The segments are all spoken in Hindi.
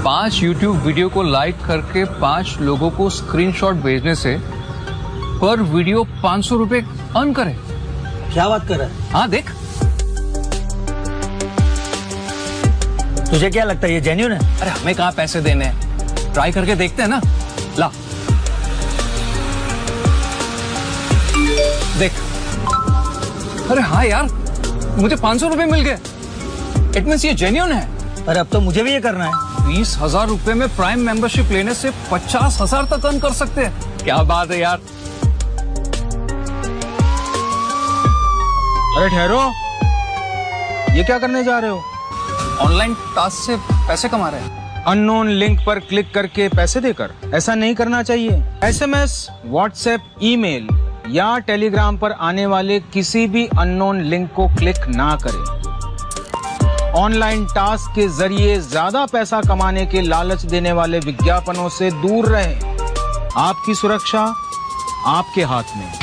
5 YouTube वीडियो को लाइक करके 5 लोगों को स्क्रीनशॉट भेजने से पर वीडियो 500 रुपए अर्न करे। क्या बात कर रहा है? हाँ देख, तुझे क्या लगता है ये जेन्युइन है? अरे हमें कहाँ पैसे देने हैं, ट्राई करके देखते हैं ना। ला देख, अरे हाँ यार, मुझे 500 रुपए मिल गए। इट मींस ये जेन्युइन है। अरे अब तो मुझे भी ये करना है। 20,000 रुपए में प्राइम मेंबरशिप लेने से 50,000 तक अर्न कर सकते हैं। क्या बात है यार। अरे ठहरो, ये क्या करने जा रहे हो? ऑनलाइन टास्क से पैसे कमा रहे हैं। अननोन लिंक पर क्लिक करके पैसे देकर? ऐसा नहीं करना चाहिए। एसएमएस, व्हाट्सएप, ईमेल या टेलीग्राम पर आने वाले किसी भी अननोन लिंक को क्लिक ना करें। ऑनलाइन टास्क के जरिए ज्यादा पैसा कमाने के लालच देने वाले विज्ञापनों से दूर रहें। आपकी सुरक्षा आपके हाथ में।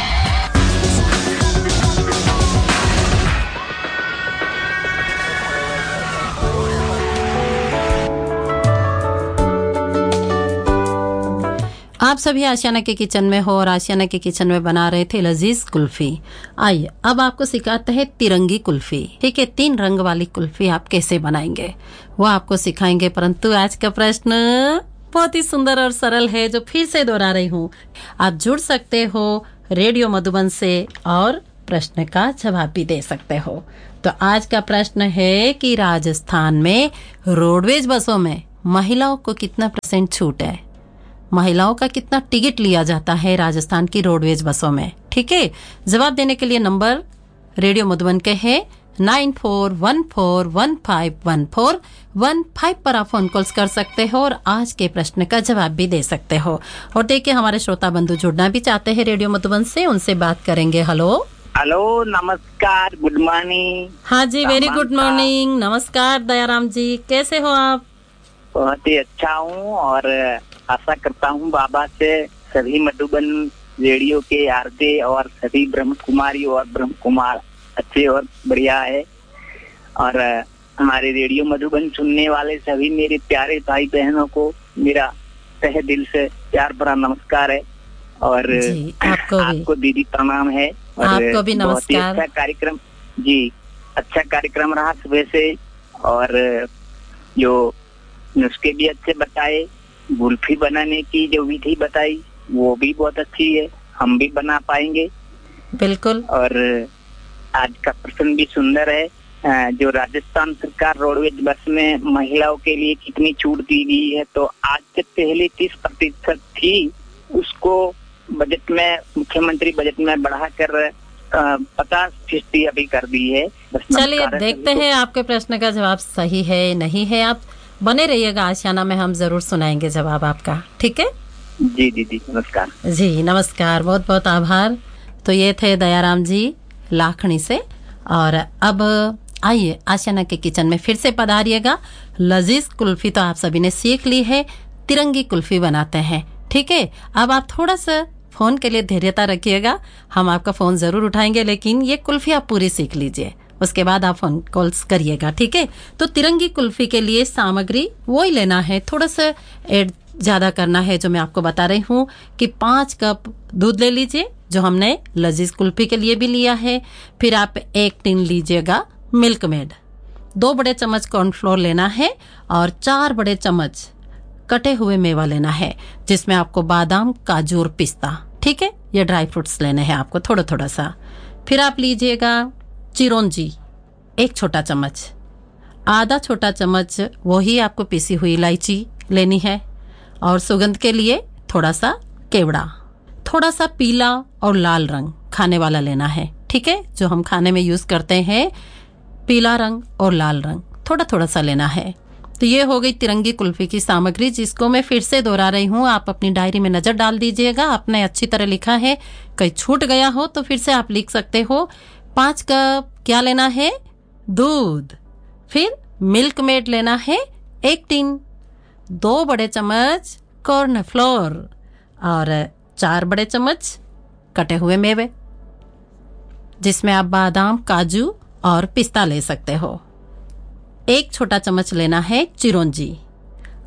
आप सभी आशियाना के किचन में हो और आशियाना के किचन में बना रहे थे लजीज कुल्फी। आइए अब आपको सिखाते हैं तिरंगी कुल्फी। ठीक है, 3 रंग वाली कुल्फी आप कैसे बनाएंगे वो आपको सिखाएंगे। परंतु आज का प्रश्न बहुत ही सुंदर और सरल है, जो फिर से दोहरा रही हूँ। आप जुड़ सकते हो रेडियो मधुबन से और प्रश्न का जवाब भी दे सकते हो। तो आज का प्रश्न है कि राजस्थान में रोडवेज बसों में महिलाओं को कितना % छूट है? महिलाओं का कितना टिकट लिया जाता है राजस्थान की रोडवेज बसों में? ठीक है, जवाब देने के लिए नंबर रेडियो मधुबन के है 9414151415 पर आप फोन कॉल्स कर सकते हो और आज के प्रश्न का जवाब भी दे सकते हो। और देखिए हमारे श्रोता बंधु जुड़ना भी चाहते हैं रेडियो मधुबन से, उनसे बात करेंगे। हेलो हेलो, नमस्कार, गुड मॉर्निंग। हाँ जी, वेरी गुड मॉर्निंग। नमस्कार दयाराम जी, कैसे हो आप? बहुत ही अच्छा हूँ और आशा करता हूँ बाबा से सभी मधुबन रेडियो के आरजे और सभी ब्रह्म कुमारी और ब्रह्म कुमार अच्छे और बढ़िया है। और हमारे रेडियो मधुबन सुनने वाले सभी मेरे प्यारे भाई बहनों को मेरा तहे दिल से प्यार भरा नमस्कार है। और आपको दीदी प्रणाम है। और आपको भी नमस्कार। अच्छा कार्यक्रम जी, अच्छा कार्यक्रम रहा सुबह से। और जो नुस्खे भी अच्छे बताए, गुल्फी बनाने की जो विधि बताई वो भी बहुत अच्छी है, हम भी बना पाएंगे बिल्कुल। और आज का प्रश्न भी सुंदर है। जो राजस्थान सरकार रोडवेज बस में महिलाओं के लिए कितनी छूट दी गई है, तो आज से पहले 30% थी, उसको बजट में मुख्यमंत्री बजट में बढ़ाकर 50% अभी कर दी है। चलिए देखते हैं आपके प्रश्न का जवाब सही है नहीं है। आप बने रहिएगा आशियाना में, हम जरूर सुनाएंगे जवाब आपका। ठीक है जी दीदी, नमस्कार जी। नमस्कार, बहुत बहुत आभार। तो ये थे दयाराम जी लाखनी से। और अब आइए आशियाना के किचन में फिर से पधारिएगा। लजीज कुल्फी तो आप सभी ने सीख ली है, तिरंगी कुल्फी बनाते हैं। ठीक है, अब आप थोड़ा सा फोन के लिए धैर्यता रखिएगा, हम आपका फोन जरूर उठाएंगे, लेकिन ये कुल्फी आप पूरी सीख लीजिए, उसके बाद आप फोन कॉल्स करिएगा। ठीक है, तो तिरंगी कुल्फी के लिए सामग्री वही लेना है, थोड़ा सा ऐड ज्यादा करना है, जो मैं आपको बता रही हूँ कि 5 कप दूध ले लीजिए, जो हमने लजीज कुल्फी के लिए भी लिया है। फिर आप 1 टिन लीजिएगा मिल्क मेड, 2 बड़े चम्मच कॉर्नफ्लोर लेना है और 4 बड़े चम्मच कटे हुए मेवा लेना है, जिसमें आपको बादाम, काजू और पिस्ता, ठीक है, ये ड्राई फ्रूट्स लेने हैं आपको थोड़ा थोड़ा सा। फिर आप लीजिएगा चिरौंजी 1 छोटा चम्मच, आधा छोटा चम्मच वही आपको पिसी हुई इलायची लेनी है, और सुगंध के लिए थोड़ा सा केवड़ा, थोड़ा सा पीला और लाल रंग खाने वाला लेना है। ठीक है, जो हम खाने में यूज करते हैं, पीला रंग और लाल रंग थोड़ा थोड़ा सा लेना है। तो ये हो गई तिरंगी कुल्फी की सामग्री, जिसको मैं फिर से दोहरा रही हूँ। आप अपनी डायरी में नजर डाल दीजिएगा, आपने अच्छी तरह लिखा है, कहीं छूट गया हो तो फिर से आप लिख सकते हो। 5 कप क्या लेना है? दूध। फिर मिल्क मेड लेना है 1 टिन, 2 बड़े चम्मच कॉर्नफ्लोर और 4 बड़े चम्मच कटे हुए मेवे, जिसमें आप बादाम, काजू और पिस्ता ले सकते हो। 1 छोटा चम्मच लेना है चिरौंजी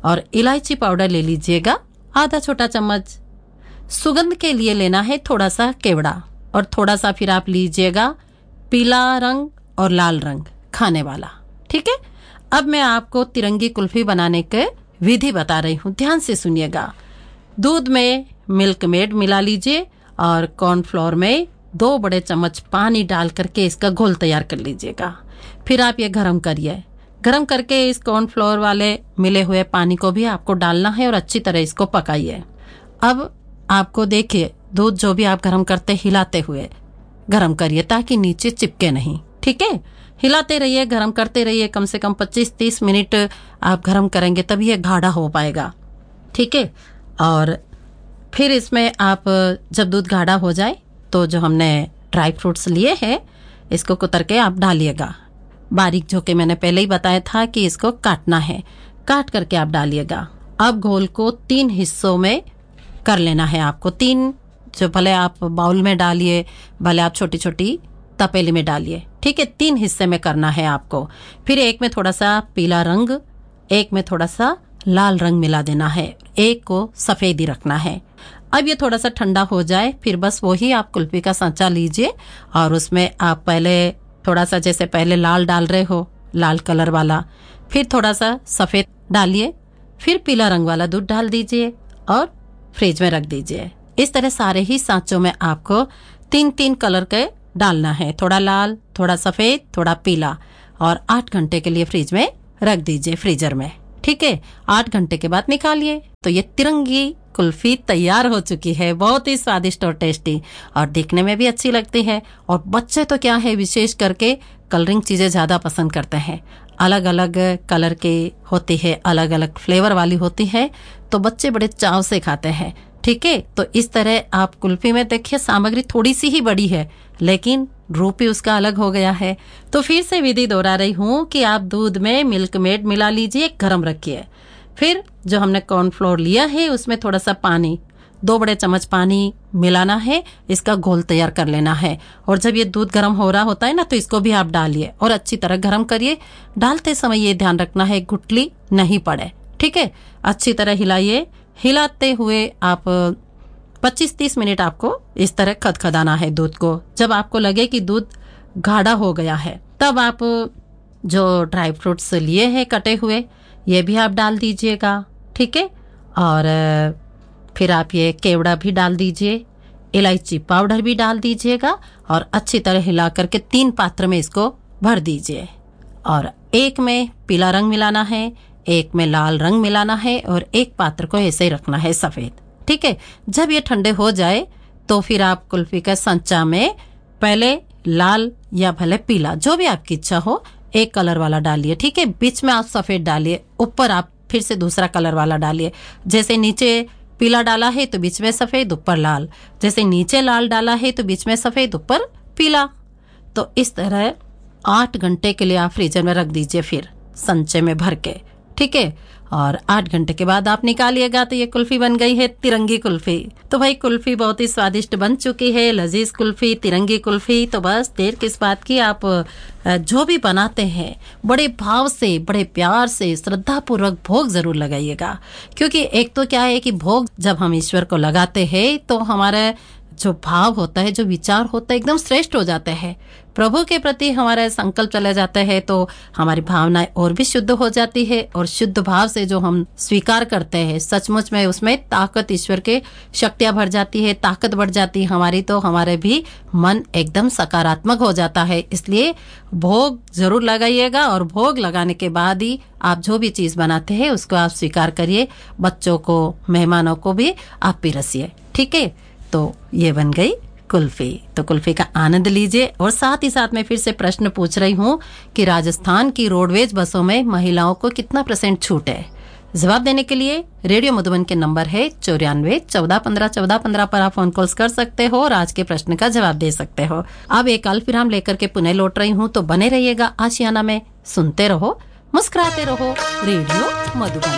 और इलायची पाउडर ले लीजिएगा आधा छोटा चम्मच। सुगंध के लिए लेना है थोड़ा सा केवड़ा, और थोड़ा सा फिर आप लीजिएगा पीला रंग और लाल रंग खाने वाला। ठीक है, अब मैं आपको तिरंगी कुल्फी बनाने के विधि बता रही हूँ, ध्यान से सुनिएगा। दूध में मिल्क मेड मिला लीजिए और कॉर्नफ्लोर में 2 बड़े चम्मच पानी डाल करके इसका घोल तैयार कर लीजिएगा। फिर आप ये गरम करिए। गरम करके इस कॉर्नफ्लोर वाले मिले हुए पानी को भी आपको डालना है और अच्छी तरह इसको पकाइए। अब आपको देखिए दूध जो भी आप गरम करते हिलाते हुए गरम करिए ताकि नीचे चिपके नहीं। ठीक है, हिलाते रहिए, गरम करते रहिए, कम से कम 25-30 मिनट आप गरम करेंगे तभी ये गाढ़ा हो पाएगा। ठीक है, और फिर इसमें आप जब दूध गाढ़ा हो जाए तो जो हमने ड्राई फ्रूट्स लिए हैं इसको कुतर के आप डालिएगा बारीक, जो कि मैंने पहले ही बताया था कि इसको काटना है, काट करके आप डालिएगा। अब घोल को 3 हिस्सों में कर लेना है आपको। 3, जो भले आप बाउल में डालिए, भले आप छोटी छोटी तपेली में डालिए। ठीक है, 3 हिस्से में करना है आपको। फिर एक में थोड़ा सा पीला रंग, एक में थोड़ा सा लाल रंग मिला देना है, एक को सफेद ही रखना है। अब ये थोड़ा सा ठंडा हो जाए फिर बस वही आप कुल्फी का सांचा लीजिए और उसमें आप पहले थोड़ा सा, जैसे पहले लाल डाल रहे हो लाल कलर वाला, फिर थोड़ा सा सफेद डालिए, फिर पीला रंग वाला दूध डाल दीजिए और फ्रिज में रख दीजिए। इस तरह सारे ही सांचों में आपको 3-3 कलर के डालना है, थोड़ा लाल, थोड़ा सफेद, थोड़ा पीला, और 8 घंटे के लिए फ्रिज में रख दीजिए फ्रीजर में। ठीक है, 8 घंटे के बाद निकालिए तो ये तिरंगी कुल्फी तैयार हो चुकी है। बहुत ही स्वादिष्ट और टेस्टी, और देखने में भी अच्छी लगती है। और बच्चे तो क्या है, विशेष करके कलरिंग चीजें ज्यादा पसंद करते हैं। अलग अलग कलर के होती है, अलग अलग फ्लेवर वाली होती है, तो बच्चे बड़े चाव से खाते हैं। ठीक है, तो इस तरह आप कुल्फी में देखिए सामग्री थोड़ी सी ही बड़ी है लेकिन रूप ही उसका अलग हो गया है। तो फिर से विधि दोहरा रही हूँ कि आप दूध में मिल्क मेड मिला लीजिए, गरम रखिए। फिर जो हमने कॉर्नफ्लोर लिया है उसमें थोड़ा सा पानी, 2 बड़े चम्मच पानी मिलाना है, इसका घोल तैयार कर लेना है। और जब ये दूध गर्म हो रहा होता है ना तो इसको भी आप डालिए और अच्छी तरह गर्म करिए। डालते समय ये ध्यान रखना है गुठली नहीं पड़े। ठीक है, अच्छी तरह हिलाइए। हिलाते हुए आप 25-30 मिनट आपको इस तरह खदखदाना है दूध को। जब आपको लगे कि दूध गाढ़ा हो गया है तब आप जो ड्राई फ्रूट्स लिए हैं कटे हुए ये भी आप डाल दीजिएगा। ठीक है, और फिर आप ये केवड़ा भी डाल दीजिए, इलायची पाउडर भी डाल दीजिएगा और अच्छी तरह हिला करके 3 पात्र में इसको भर दीजिए। और एक में पीला रंग मिलाना है, एक में लाल रंग मिलाना है और एक पात्र को ऐसे ही रखना है सफेद। ठीक है, जब ये ठंडे हो जाए तो फिर आप कुल्फी का सांचा में पहले लाल या भले पीला जो भी आपकी इच्छा हो एक कलर वाला डालिए। ठीक है, बीच में आप सफेद डालिए, ऊपर आप फिर से दूसरा कलर वाला डालिए। जैसे नीचे पीला डाला है तो बीच में सफेद ऊपर लाल, जैसे नीचे लाल डाला है तो बीच में सफेद ऊपर पीला। तो इस तरह 8 घंटे के लिए आप फ्रीजर में रख दीजिए फिर संचे में भर के। ठीक है, और 8 घंटे के बाद आप निकालिएगा तो ये कुल्फी बन गई है तिरंगी कुल्फी। तो भाई कुल्फी बहुत ही स्वादिष्ट बन चुकी है, लजीज कुल्फी, तिरंगी कुल्फी। तो बस देर किस बात की, आप जो भी बनाते हैं बड़े भाव से, बड़े प्यार से, श्रद्धा पूर्वक भोग जरूर लगाइएगा। क्योंकि एक तो क्या है कि भोग जब हम ईश्वर को लगाते हैं तो हमारा जो भाव होता है, जो विचार होता है एकदम श्रेष्ठ हो जाते हैं। प्रभु के प्रति हमारा संकल्प चले जाते हैं तो हमारी भावनाएं और भी शुद्ध हो जाती है। और शुद्ध भाव से जो हम स्वीकार करते हैं सचमुच में उसमें ताकत, ईश्वर के शक्तियां भर जाती है, ताकत बढ़ जाती है हमारी, तो हमारे भी मन एकदम सकारात्मक हो जाता है। इसलिए भोग जरूर लगाइएगा और भोग लगाने के बाद ही आप जो भी चीज बनाते हैं उसको आप स्वीकार करिए। बच्चों को, मेहमानों को भी आप पिरसिए। ठीक है, तो ये बन गई कुल्फी। तो कुल्फी का आनंद लीजिए। और साथ ही साथ मैं फिर से प्रश्न पूछ रही हूँ कि राजस्थान की रोडवेज बसों में महिलाओं को कितना % छूट है? जवाब देने के लिए रेडियो मधुबन के नंबर है 94 14 15 14 15 पर आप फोन कॉल्स कर सकते हो और आज के प्रश्न का जवाब दे सकते हो। अब एक अल्पविराम लेकर के पुनः लौट रही हूँ, तो बने रहिएगा आशियाना में। सुनते रहो, मुस्कुराते रहो, रेडियो मधुबन।